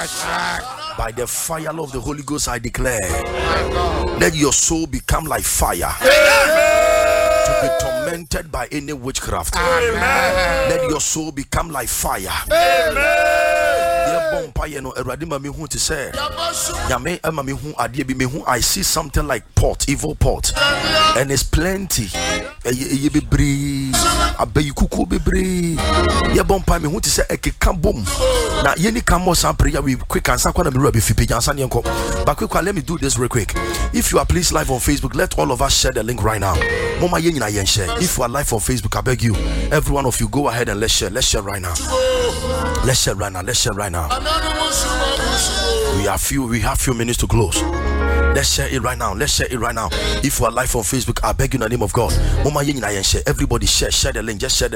By the fire of the Holy Ghost, I declare, let your soul become like fire. To be tormented by any witchcraft. Let your soul become like fire. I see something like pot, evil pot, and it's plenty. But let me do this real quick. If you are please live on Facebook, let all of us share the link right now. If you are live on Facebook, I beg you, every one of you, go ahead and let's share. Let's share right now. Let's share right now. Let's share right now. We have few minutes to close. Let's share it right now. Let's share it right now. If you are live on Facebook, I beg you in the name of God. Everybody share the link. Just share the